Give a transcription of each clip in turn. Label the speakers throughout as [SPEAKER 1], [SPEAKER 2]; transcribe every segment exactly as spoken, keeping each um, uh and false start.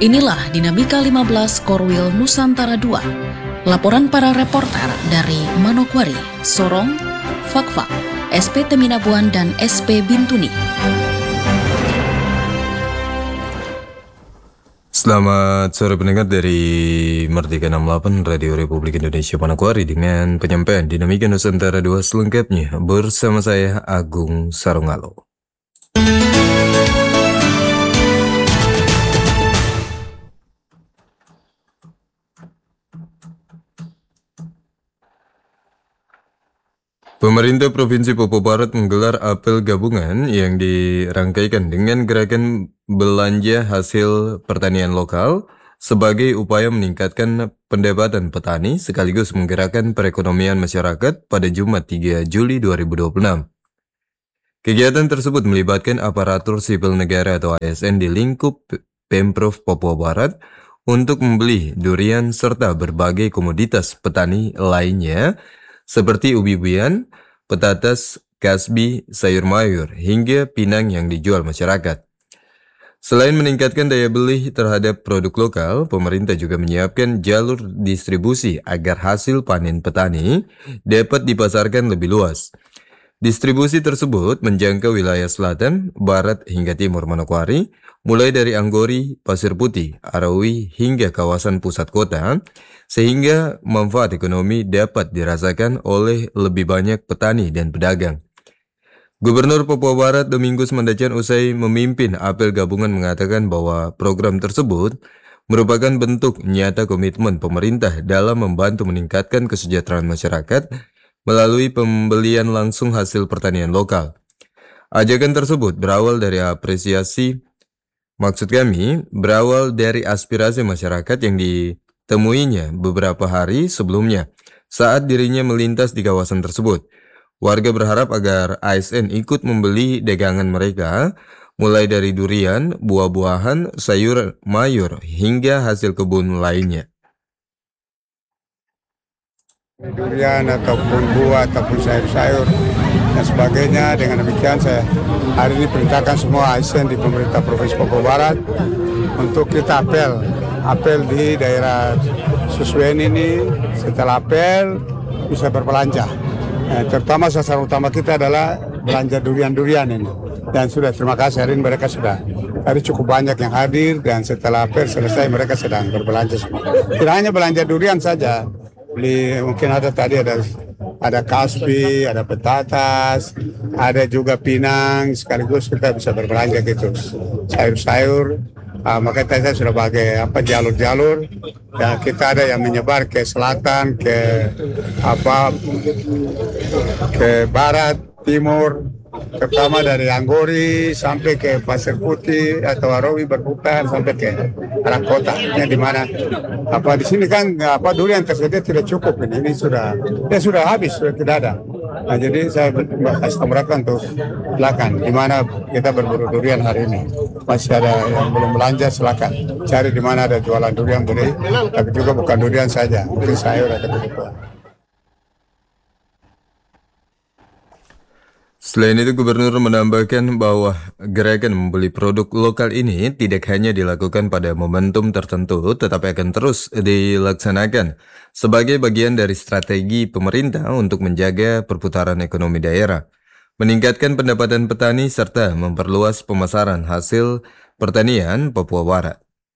[SPEAKER 1] Inilah Dinamika lima belas Korwil Nusantara dua. Laporan para reporter dari Manokwari, Sorong, Fakfak, S P Teminabuan, dan S P Bintuni.
[SPEAKER 2] Selamat sore pendengar dari Merdeka enam puluh delapan Radio Republik Indonesia Manokwari dengan penyampaian Dinamika Nusantara dua selengkapnya bersama saya Agung Sarungalo. Pemerintah Provinsi Papua Barat menggelar apel gabungan yang dirangkaikan dengan gerakan belanja hasil pertanian lokal sebagai upaya meningkatkan pendapatan petani sekaligus menggerakkan perekonomian masyarakat pada Jumat tiga Juli dua ribu dua puluh enam. Kegiatan tersebut melibatkan aparatur sipil negara atau A S N di lingkup Pemprov Papua Barat untuk membeli durian serta berbagai komoditas petani lainnya seperti ubi-ubian, petatas, kasbi, sayur mayur, hingga pinang yang dijual masyarakat. Selain meningkatkan daya beli terhadap produk lokal, pemerintah juga menyiapkan jalur distribusi agar hasil panen petani dapat dipasarkan lebih luas. Distribusi tersebut menjangkau wilayah selatan, barat, hingga timur Manokwari, mulai dari Anggori, Pasir Putih, Arawi, hingga kawasan pusat kota, sehingga manfaat ekonomi dapat dirasakan oleh lebih banyak petani dan pedagang. Gubernur Papua Barat Domingus Mandacan usai memimpin apel gabungan mengatakan bahwa program tersebut merupakan bentuk nyata komitmen pemerintah dalam membantu meningkatkan kesejahteraan masyarakat melalui pembelian langsung hasil pertanian lokal. Ajakan tersebut berawal dari apresiasi, maksud kami berawal dari aspirasi masyarakat yang ditemuinya beberapa hari sebelumnya saat dirinya melintas di kawasan tersebut. Warga berharap agar A S N ikut membeli dagangan mereka, mulai dari durian, buah-buahan, sayur mayur, hingga hasil kebun lainnya.
[SPEAKER 3] Durian ataupun buah ataupun sayur-sayur dan sebagainya. Dengan demikian saya hari ini perintahkan semua A S N di pemerintah Provinsi Papua Barat untuk kita apel apel di daerah Susuen ini. Setelah apel bisa berbelanja, eh, terutama sasaran utama kita adalah belanja durian-durian ini. Dan sudah, terima kasih, hari ini mereka sudah hari cukup banyak yang hadir, dan setelah apel selesai mereka sedang berbelanja semua. Tidak hanya belanja durian saja, beli mungkin ada tadi ada ada kasbi, ada petatas, ada juga pinang, sekaligus kita bisa berbelanja gitu sayur-sayur. Uh, makanya saya sudah bagi apa jalur-jalur, dan kita ada yang menyebar ke selatan, ke apa ke barat, timur, terutama dari Anggori sampai ke Pasir Putih atau Arawi berputar sampai ke arah kota. Ini di mana apa di sini kan apa durian tersedia tidak cukup, ini, ini sudah ya sudah habis, sudah tidak ada. Nah, jadi saya kasih tahu mereka untuk silakan di mana kita berburu durian hari ini. Masih ada yang belum belanja, silakan cari di mana ada jualan durian, beli, tapi juga bukan durian saja, mungkin sayur atau begitu.
[SPEAKER 2] Selain itu, Gubernur menambahkan bahwa gerakan membeli produk lokal ini tidak hanya dilakukan pada momentum tertentu, tetapi akan terus dilaksanakan sebagai bagian dari strategi pemerintah untuk menjaga perputaran ekonomi daerah, meningkatkan pendapatan petani, serta memperluas pemasaran hasil pertanian Papua Barat.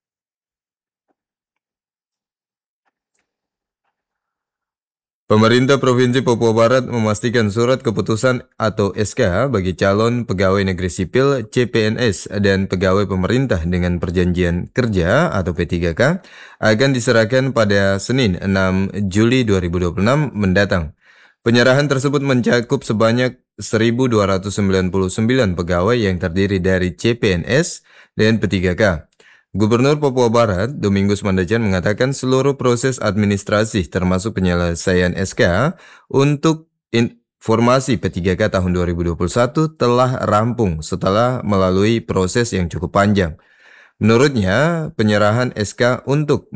[SPEAKER 2] Pemerintah Provinsi Papua Barat memastikan surat keputusan atau S K bagi calon pegawai negeri sipil C P N S dan pegawai pemerintah dengan perjanjian kerja atau P tiga K akan diserahkan pada Senin enam Juli dua ribu dua puluh enam mendatang. Penyerahan tersebut mencakup sebanyak seribu dua ratus sembilan puluh sembilan pegawai yang terdiri dari C P N S dan P tiga K. Gubernur Papua Barat, Domingus Mandacan, mengatakan seluruh proses administrasi termasuk penyelesaian S K untuk informasi P tiga K tahun dua ribu dua puluh satu telah rampung setelah melalui proses yang cukup panjang. Menurutnya, penyerahan S K untuk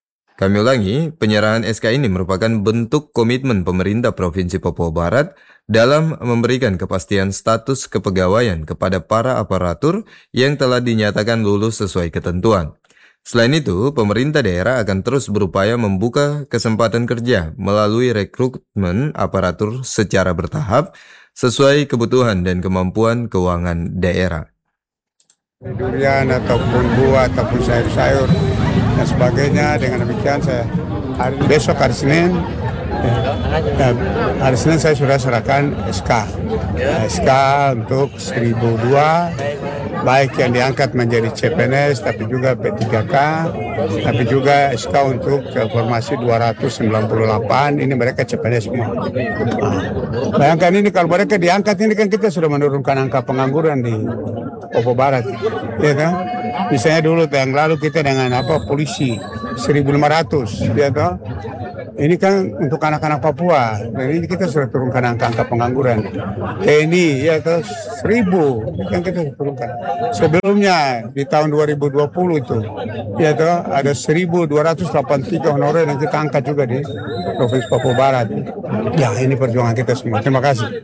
[SPEAKER 2] Kami ulangi, penyerahan S K ini merupakan bentuk komitmen pemerintah Provinsi Papua Barat dalam memberikan kepastian status kepegawaian kepada para aparatur yang telah dinyatakan lulus sesuai ketentuan. Selain itu, pemerintah daerah akan terus berupaya membuka kesempatan kerja melalui rekrutmen aparatur secara bertahap sesuai kebutuhan dan kemampuan keuangan daerah.
[SPEAKER 3] Durian ataupun buah ataupun sayur-sayur dan sebagainya. Dengan demikian saya hari besok hari Senin ya, hari Senin saya sudah serahkan S K S K untuk seribu dua, baik yang diangkat menjadi C P N S tapi juga P tiga K, tapi juga S K untuk formasi dua ratus sembilan puluh delapan, ini mereka C P N S semua. Bayangkan ini kalau mereka diangkat ini kan kita sudah menurunkan angka pengangguran di Papua Barat, ya kan? Misalnya dulu yang lalu kita dengan apa polisi seribu lima ratus, ya kan? Ini kan untuk anak-anak Papua, dan ini kita sudah turunkan angka-angka pengangguran. T N I ya kan seribu, yang kita turunkan. Sebelumnya di tahun dua ribu dua puluh itu, ya kan ada seribu dua ratus delapan puluh tiga honorer yang kita angkat juga di Provinsi Papua Barat. Ya ini perjuangan kita semua. Terima kasih.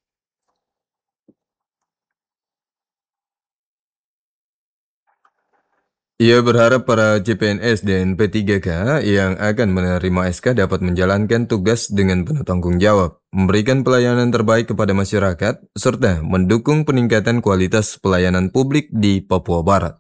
[SPEAKER 2] Ia berharap para C P N S dan P tiga K yang akan menerima S K dapat menjalankan tugas dengan penuh tanggung jawab, memberikan pelayanan terbaik kepada masyarakat, serta mendukung peningkatan kualitas pelayanan publik di Papua Barat.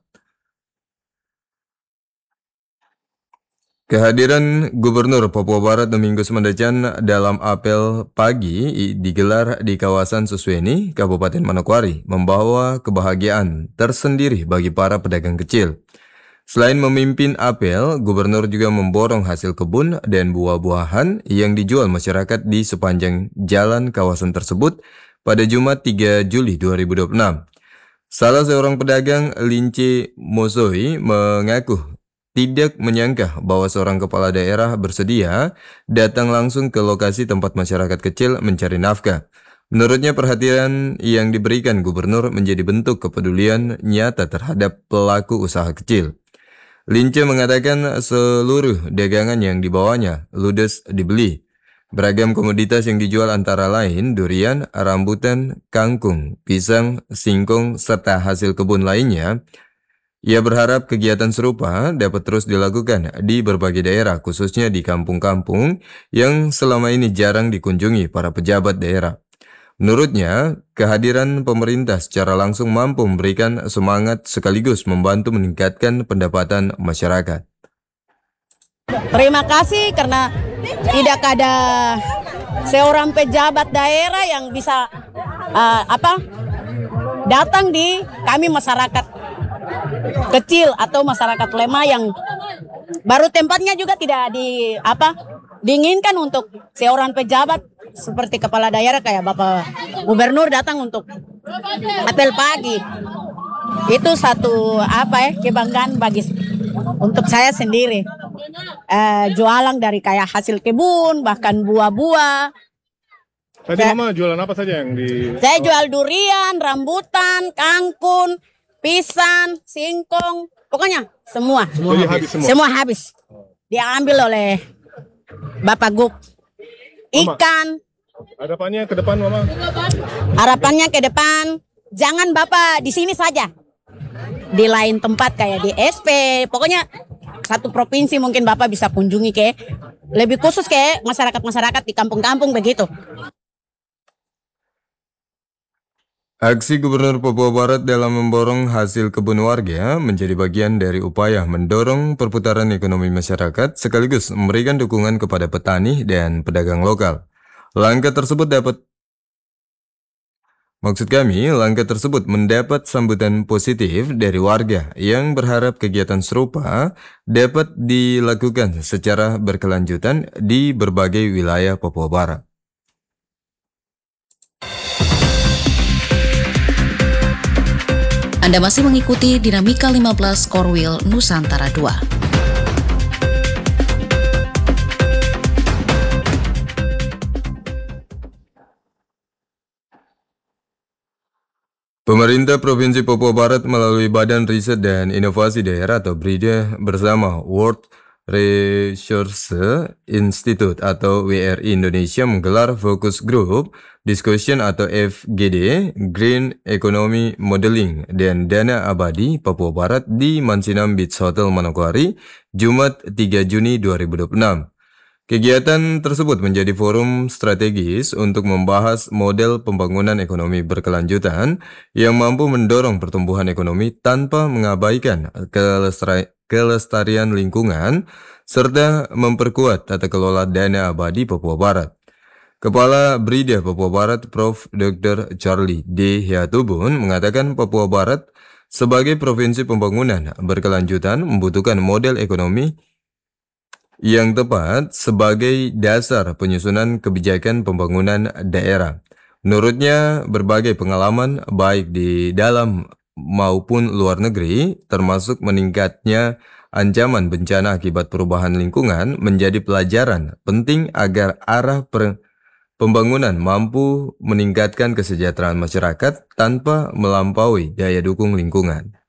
[SPEAKER 2] Kehadiran Gubernur Papua Barat Domingus Mandacan dalam apel pagi digelar di kawasan Susweni, Kabupaten Manokwari, membawa kebahagiaan tersendiri bagi para pedagang kecil. Selain memimpin apel, Gubernur juga memborong hasil kebun dan buah-buahan yang dijual masyarakat di sepanjang jalan kawasan tersebut pada Jumat tiga Juli dua ribu dua puluh enam. Salah seorang pedagang, Lince Mosoi, mengaku tidak menyangka bahwa seorang kepala daerah bersedia datang langsung ke lokasi tempat masyarakat kecil mencari nafkah. Menurutnya, perhatian yang diberikan Gubernur menjadi bentuk kepedulian nyata terhadap pelaku usaha kecil. Lince mengatakan seluruh dagangan yang dibawanya ludes dibeli. Beragam komoditas yang dijual antara lain durian, rambutan, kangkung, pisang, singkong, serta hasil kebun lainnya. Ia berharap kegiatan serupa dapat terus dilakukan di berbagai daerah, khususnya di kampung-kampung yang selama ini jarang dikunjungi para pejabat daerah. Menurutnya, kehadiran pemerintah secara langsung mampu memberikan semangat sekaligus membantu meningkatkan pendapatan masyarakat.
[SPEAKER 4] Terima kasih karena tidak ada seorang pejabat daerah yang bisa uh, apa datang di kami masyarakat kecil atau masyarakat lemah yang baru tempatnya juga tidak di apa diinginkan untuk seorang pejabat seperti kepala daerah kayak Bapak Gubernur datang untuk apel pagi. Itu satu apa ya kebanggaan bagi untuk saya sendiri. Eh, jualan dari kayak hasil kebun bahkan buah-buah.
[SPEAKER 5] Tadi saya, Mama jualan apa saja yang di?
[SPEAKER 4] Saya jual durian, rambutan, kangkung, pisang, singkong, pokoknya semua.
[SPEAKER 5] Semua habis. Semua.
[SPEAKER 4] semua habis. Diambil oleh Bapak Gub. Ikan.
[SPEAKER 5] Harapannya ke depan, Mama?
[SPEAKER 4] Harapannya ke depan, jangan Bapak di sini saja. Di lain tempat kayak di S P, pokoknya satu provinsi mungkin Bapak bisa kunjungi ke, lebih khusus ke masyarakat-masyarakat di kampung-kampung begitu.
[SPEAKER 2] Aksi Gubernur Papua Barat dalam memborong hasil kebun warga menjadi bagian dari upaya mendorong perputaran ekonomi masyarakat sekaligus memberikan dukungan kepada petani dan pedagang lokal. Langkah tersebut dapat Maksud kami, langkah tersebut mendapat sambutan positif dari warga yang berharap kegiatan serupa dapat dilakukan secara berkelanjutan di berbagai wilayah Papua Barat.
[SPEAKER 1] Anda masih mengikuti Dinamika lima belas Korwil Nusantara dua.
[SPEAKER 2] Pemerintah Provinsi Papua Barat melalui Badan Riset dan Inovasi Daerah atau BRIDA bersama World Resource Institute atau W R I Indonesia menggelar Focus Group Discussion atau F G D Green Economy Modeling dan Dana Abadi Papua Barat di Mansinam Beach Hotel Manokwari, Jumat tiga Juni dua ribu dua puluh enam. Kegiatan tersebut menjadi forum strategis untuk membahas model pembangunan ekonomi berkelanjutan yang mampu mendorong pertumbuhan ekonomi tanpa mengabaikan kelestari- kelestarian lingkungan serta memperkuat tata kelola dana abadi Papua Barat. Kepala Brida Papua Barat Profesor Doktor Charlie D. Heatubun mengatakan Papua Barat sebagai provinsi pembangunan berkelanjutan membutuhkan model ekonomi yang tepat sebagai dasar penyusunan kebijakan pembangunan daerah. Menurutnya, berbagai pengalaman baik di dalam maupun luar negeri, termasuk meningkatnya ancaman bencana akibat perubahan lingkungan, menjadi pelajaran penting agar arah per- pembangunan mampu meningkatkan kesejahteraan masyarakat tanpa melampaui daya dukung lingkungan.